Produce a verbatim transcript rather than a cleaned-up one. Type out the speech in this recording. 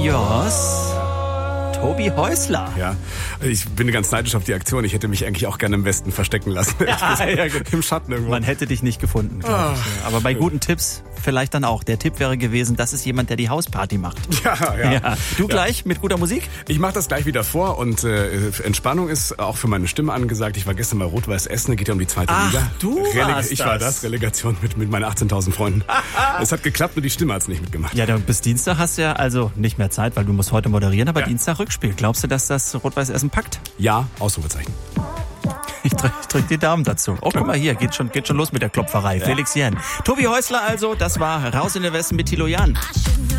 yours. Tobi Häusler. Ja, ich bin ganz neidisch auf die Aktion. Ich hätte mich eigentlich auch gerne im Westen verstecken lassen. Ja, ja, im Schatten irgendwo. Man hätte dich nicht gefunden, glaube ich. Aber bei guten Tipps vielleicht dann auch. Der Tipp wäre gewesen, das ist jemand, der die Hausparty macht. Ja, ja. ja. Du gleich ja. mit guter Musik? Ich mache das gleich wieder vor und äh, Entspannung ist auch für meine Stimme angesagt. Ich war gestern bei Rot-Weiß Essen, geht ja um die zweite Ach, Liga. du Releg- warst Ich das. war das, Relegation mit, mit meinen achtzehntausend Freunden. Es hat geklappt, nur die Stimme hat's nicht mitgemacht. Ja, dann bis Dienstag hast du ja also nicht mehr Zeit, weil du musst heute moderieren, aber Ja. Dienstag Rückspiel. Glaubst du, dass das Rot-Weiß Essen packt? Ja, Ausrufezeichen. Ich drück, ich drück die Daumen dazu. Oh, guck mal hier, geht schon, geht schon los mit der Klopferei. Ja. Felix Jähn. Tobi Häusler also, das war Raus in den Westen mit Thilo Jahn.